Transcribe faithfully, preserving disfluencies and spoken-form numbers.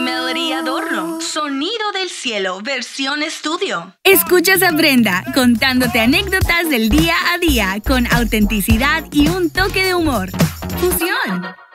Melody Adorno, Sonido del Cielo, versión estudio. Escuchas a Brenda contándote anécdotas del día a día con autenticidad y un toque de humor. Fusión.